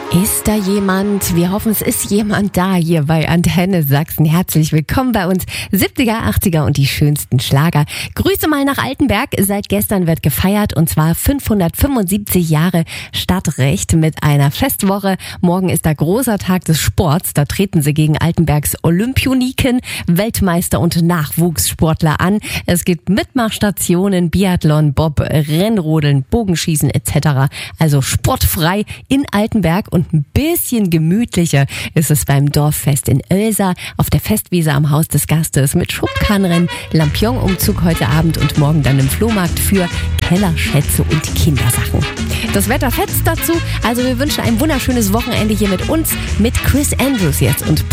Ist da jemand? Wir hoffen, es ist jemand da hier bei Antenne Sachsen. Herzlich willkommen bei uns. 70er, 80er und die schönsten Schlager. Grüße mal nach Altenberg. Seit gestern wird gefeiert und zwar 575 Jahre Stadtrecht mit einer Festwoche. Morgen ist der großer Tag des Sports. Da treten sie gegen Altenbergs Olympioniken, Weltmeister und Nachwuchssportler an. Es gibt Mitmachstationen, Biathlon, Bob, Rennrodeln, Bogenschießen etc. Also sportfrei in Altenberg. Und ein bisschen gemütlicher ist es beim Dorffest in Oelsa auf der Festwiese am Haus des Gastes mit Schubkarrenrennen, Lampion-Umzug heute Abend und morgen dann im Flohmarkt für Kellerschätze und Kindersachen. Das Wetter fetzt dazu, also wir wünschen ein wunderschönes Wochenende hier mit uns, mit Chris Andrews jetzt und